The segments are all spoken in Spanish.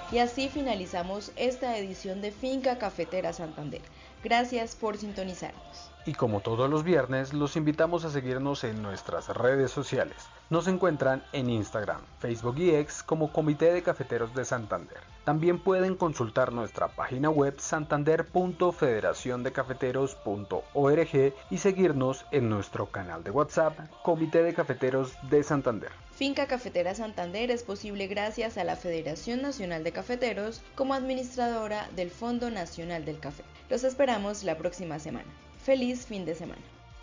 Y así finalizamos esta edición de Finca Cafetera Santander. Gracias por sintonizarnos. Y como todos los viernes, los invitamos a seguirnos en nuestras redes sociales. Nos encuentran en Instagram, Facebook y X como Comité de Cafeteros de Santander. También pueden consultar nuestra página web santander.federaciondecafeteros.org y seguirnos en nuestro canal de WhatsApp, Comité de Cafeteros de Santander. Finca Cafetera Santander es posible gracias a la Federación Nacional de Cafeteros como administradora del Fondo Nacional del Café. Los esperamos la próxima semana. Feliz fin de semana.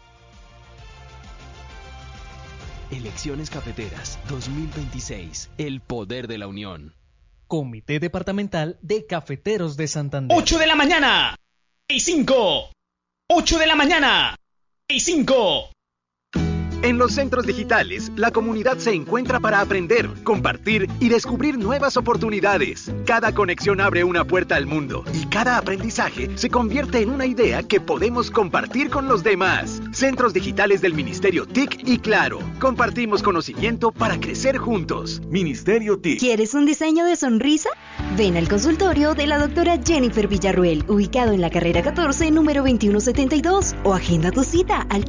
Elecciones Cafeteras 2026. El poder de la unión. Comité Departamental de Cafeteros de Santander. 8 de la mañana y 5. 8 de la mañana y 5. En los centros digitales, la comunidad se encuentra para aprender, compartir y descubrir nuevas oportunidades. Cada conexión abre una puerta al mundo y cada aprendizaje se convierte en una idea que podemos compartir con los demás. Centros digitales del Ministerio TIC y Claro. Compartimos conocimiento para crecer juntos. Ministerio TIC. ¿Quieres un diseño de sonrisa? Ven al consultorio de la doctora Jennifer Villarruel, ubicado en la carrera 14, número 2172, o agenda tu cita al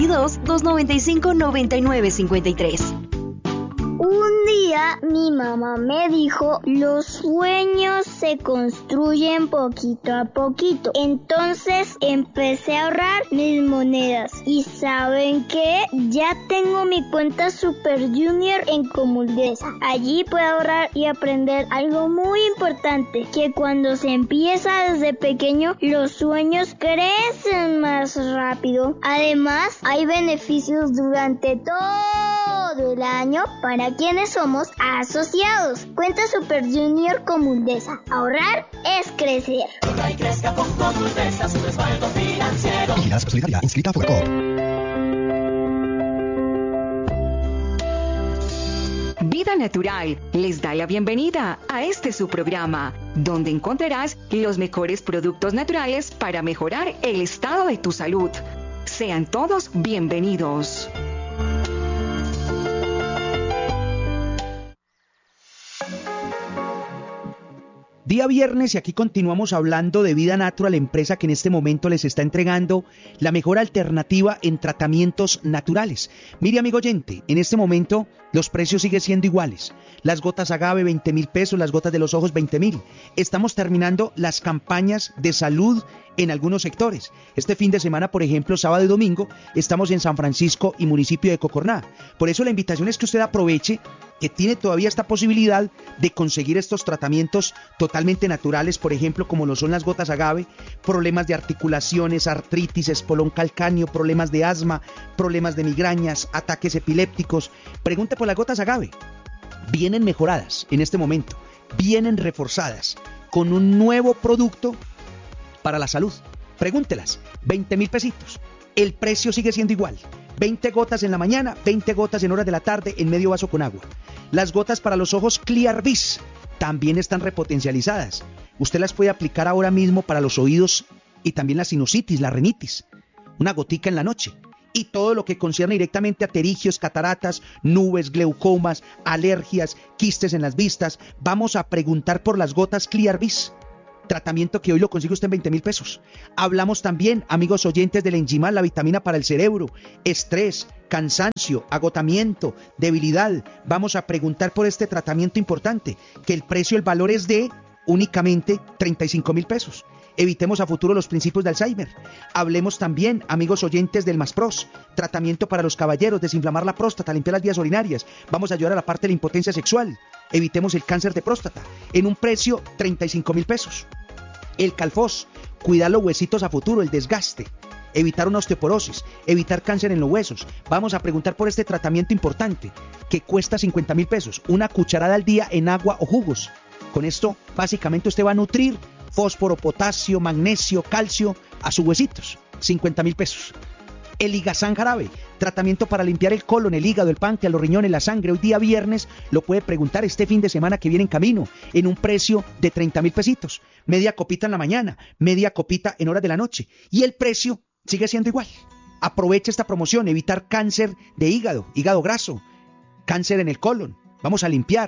322-295-9953. Un día mi mamá me dijo, los sueños se construyen poquito a poquito. Entonces empecé a ahorrar mis monedas. ¿Y saben qué? Ya tengo mi cuenta Super Junior en Comuldesa. Allí puedo ahorrar y aprender algo muy importante, que cuando se empieza desde pequeño, los sueños crecen más rápido. Además, hay beneficios durante todo el año para quienes somos asociados. Cuenta Super Junior Comuldesa. Ahorrar es crecer. Ahorra y crezca con Comuldesa, su respaldo financiero. Vigilada Solidaria, inscrita por Coop. Vida Natural les da la bienvenida a este su programa, donde encontrarás los mejores productos naturales para mejorar el estado de tu salud. Sean todos bienvenidos. Día viernes y aquí continuamos hablando de Vida Natural, empresa que en este momento les está entregando la mejor alternativa en tratamientos naturales. Mire, amigo oyente, en este momento los precios siguen siendo iguales. Las gotas agave 20.000 pesos, las gotas de los ojos 20.000. Estamos terminando las campañas de salud en algunos sectores. Este fin de semana, por ejemplo, sábado y domingo, estamos en San Francisco y municipio de Cocorná. Por eso la invitación es que usted aproveche que tiene todavía esta posibilidad de conseguir estos tratamientos totalmente naturales, por ejemplo, como lo son las gotas agave, problemas de articulaciones, artritis, espolón calcáneo, problemas de asma, problemas de migrañas, ataques epilépticos. Pregunte por las gotas agave. Vienen mejoradas en este momento, vienen reforzadas con un nuevo producto para la salud. Pregúntelas, 20.000 pesitos. El precio sigue siendo igual. 20 gotas en la mañana, 20 gotas en horas de la tarde en medio vaso con agua. Las gotas para los ojos Clear Vis también están repotencializadas. Usted las puede aplicar ahora mismo para los oídos y también la sinusitis, la rinitis. Una gotica en la noche. Y todo lo que concierne directamente a pterigios, cataratas, nubes, glaucomas, alergias, quistes en las vistas. Vamos a preguntar por las gotas Clear Vis. Tratamiento que hoy lo consigue usted en 20.000 pesos. Hablamos también, amigos oyentes, del Enzimal, la vitamina para el cerebro, estrés, cansancio, agotamiento, debilidad. Vamos a preguntar por este tratamiento importante, que el precio, el valor es de únicamente 35.000 pesos. Evitemos a futuro los principios de Alzheimer. Hablemos también, amigos oyentes, del Maspros, tratamiento para los caballeros, desinflamar la próstata, limpiar las vías urinarias. Vamos a ayudar a la parte de la impotencia sexual. Evitemos el cáncer de próstata, en un precio 35.000 pesos. El Calfos, cuidar los huesitos a futuro, el desgaste. Evitar una osteoporosis, evitar cáncer en los huesos. Vamos a preguntar por este tratamiento importante, que cuesta 50.000 pesos. Una cucharada al día en agua o jugos. Con esto, básicamente, usted va a nutrir fósforo, potasio, magnesio, calcio a sus huesitos. 50.000 pesos. El Ligazán jarabe, tratamiento para limpiar el colon, el hígado, el páncreas, los riñones, la sangre. Hoy día viernes lo puede preguntar este fin de semana que viene en camino, en un precio de 30.000 pesitos. Media copita en la mañana, media copita en horas de la noche. Y el precio sigue siendo igual. Aproveche esta promoción, evitar cáncer de hígado, hígado graso, cáncer en el colon. Vamos a limpiar.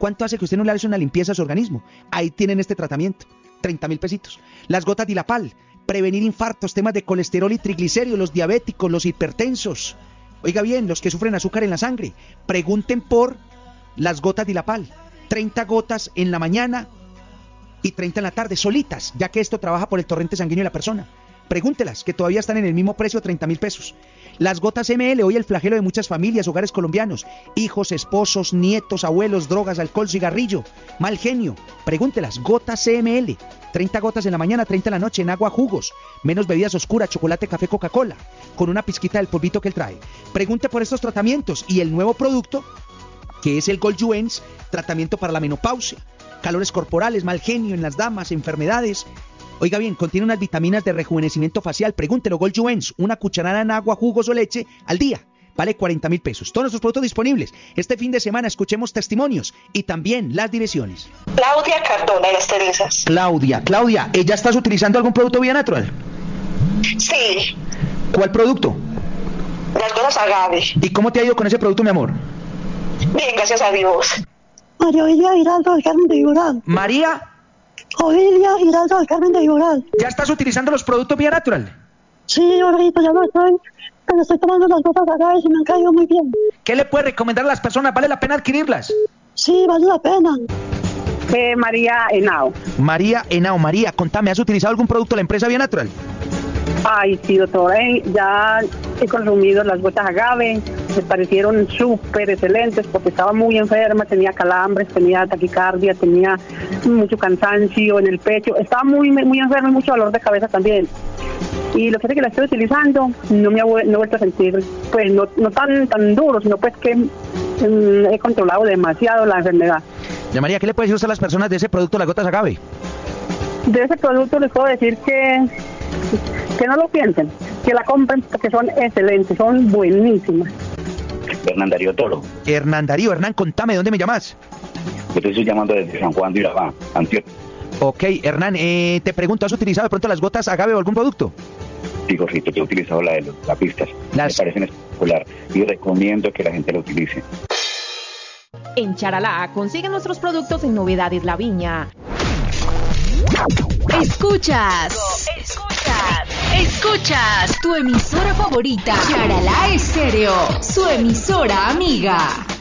¿Cuánto hace que usted no le hace una limpieza a su organismo? Ahí tienen este tratamiento, 30.000 pesitos. Las gotas Dilapal, prevenir infartos, temas de colesterol y triglicéridos, los diabéticos, los hipertensos. Oiga bien, los que sufren azúcar en la sangre, pregunten por las gotas Dilapal. 30 gotas en la mañana y 30 en la tarde, solitas, ya que esto trabaja por el torrente sanguíneo de la persona. Pregúntelas, que todavía están en el mismo precio, 30.000 pesos. Las gotas ML, hoy el flagelo de muchas familias, hogares colombianos. Hijos, esposos, nietos, abuelos, drogas, alcohol, cigarrillo, mal genio. Pregúntelas, gotas ML. 30 gotas en la mañana, 30 en la noche, en agua, jugos. Menos bebidas oscuras, chocolate, café, Coca-Cola. Con una pizquita del polvito que él trae. Pregunte por estos tratamientos y el nuevo producto, que es el Goljuvens, tratamiento para la menopausia, calores corporales, mal genio en las damas, enfermedades. Oiga bien, contiene unas vitaminas de rejuvenecimiento facial. Pregúntelo, Goljuvens, una cucharada en agua, jugos o leche al día. Vale 40.000 pesos. Todos nuestros productos disponibles. Este fin de semana escuchemos testimonios y también las direcciones. Claudia Cardona en Esterilizas. Claudia, ¿ella estás utilizando algún producto Vía Natural? Sí. ¿Cuál producto? Las gotas Agave. ¿Y cómo te ha ido con ese producto, mi amor? Bien, gracias a Dios. María Ovidia Giraldo del Carmen de Viboral. María Ovidia Giraldo del Carmen de Viboral. ¿Ya estás utilizando los productos Vía Natural? Sí, ahorita ya no estoy, pero estoy tomando las gotas Agave y me han caído muy bien. ¿Qué le puedes recomendar a las personas? ¿Vale la pena adquirirlas? Sí, vale la pena. María Henao. María Henao. María, contame, ¿has utilizado algún producto de la empresa Vía Natural? Ay, sí, doctora, ya he consumido las gotas Agave, me parecieron súper excelentes porque estaba muy enferma, tenía calambres, tenía taquicardia, tenía mucho cansancio en el pecho, estaba muy enferma y mucho dolor de cabeza también. Y lo que hace que la estoy utilizando, no he vuelto a sentir, pues no tan duro, sino pues que he controlado demasiado la enfermedad. Ya María, ¿qué le puede decir usted a las personas de ese producto, las gotas Agave? De ese producto les puedo decir que no lo piensen, que la compren porque son excelentes, son buenísimas. Hernán Darío Toro. Hernán Darío, Hernán, contame, ¿dónde me llamas? Yo te estoy llamando desde San Juan de Urabá, Antioquia. Ok, Hernán, te pregunto, ¿has utilizado de pronto las gotas Agave o algún producto? Sí, Jorgito, yo he utilizado la de las pistas. Me parecen espectacular y recomiendo que la gente la utilice. En Charalá consiguen nuestros productos en Novedades La Viña. Escuchas tu emisora favorita, Charalá Estéreo, su emisora amiga.